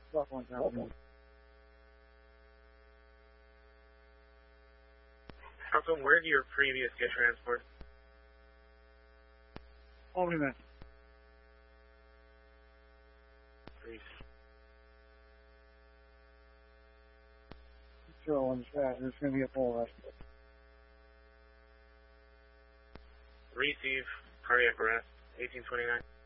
How come, where did your previous get transported? Omni-Man. One's fast. There's going to be a full rush. Receive cardiac arrest, 1829.